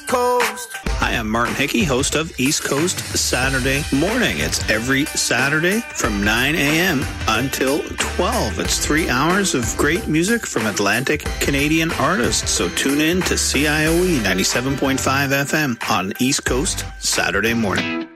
Coast. Hi, I'm Martin Hickey, host of East Coast Saturday Morning. It's every Saturday from 9 a.m. until 12. It's 3 hours of great music from Atlantic Canadian artists. So tune in to CIOE 97.5 FM on East Coast Saturday Morning.